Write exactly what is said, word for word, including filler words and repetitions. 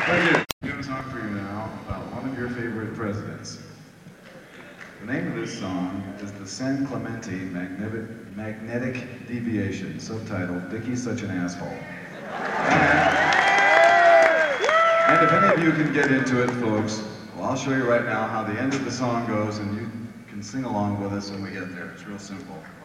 Thank you. I'm going to talk for you now about one of your favorite presidents. The name of this song is the San Clemente Magnetic, Magnetic Deviation, subtitled Dickie's Such an Asshole. And, and if any of you can get into it, folks, well, I'll show you right now how the end of the song goes, and you can sing along with us when we get there. It's real simple.